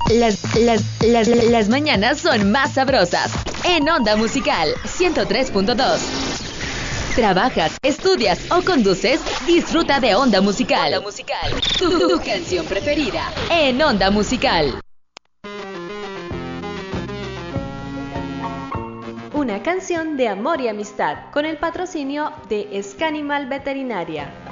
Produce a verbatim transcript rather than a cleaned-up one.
Las, las, las, las mañanas son más sabrosas. En Onda Musical ciento tres punto dos. Trabajas, estudias o conduces, disfruta de Onda Musical. Onda Musical. Tu, tu canción preferida en Onda Musical. Una canción de amor y amistad con el patrocinio de Scanimal Veterinaria.